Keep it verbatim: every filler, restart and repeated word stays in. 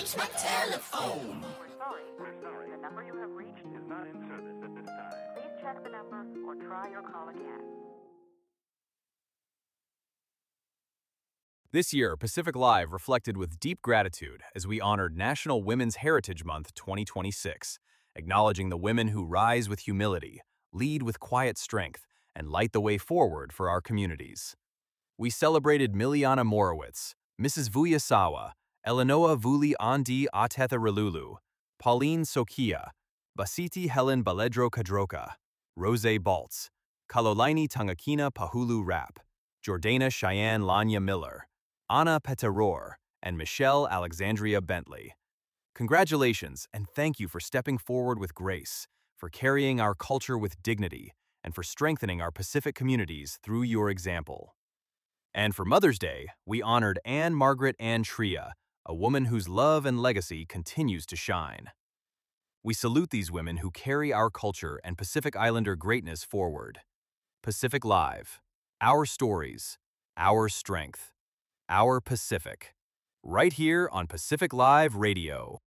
use my telephone. We're sorry. The number you have reached is not in service at this time. Please check the number or try your call again. This year, Pacific Live reflected with deep gratitude as we honored National Women's Heritage Month twenty twenty-six, acknowledging the women who rise with humility, lead with quiet strength, and light the way forward for our communities. We celebrated Miliana Morowitz, Missus Vuyasawa, Elenoa Vuli Andi Atetha Relulu, Pauline Sokia, Basiti Helen Baledro Kadroka, Rose Baltz, Kalolaini Tangakina Pahulu Rap, Jordana Cheyenne Lanya Miller, Anna Peteror, and Michelle Alexandria Bentley. Congratulations and thank you for stepping forward with grace, for carrying our culture with dignity, and for strengthening our Pacific communities through your example. And for Mother's Day, we honored Anne Margaret Ann Tria, a woman whose love and legacy continues to shine. We salute these women who carry our culture and Pacific Islander greatness forward. Pacific Live, our stories, our strength, our Pacific, right here on Pacific Live Radio.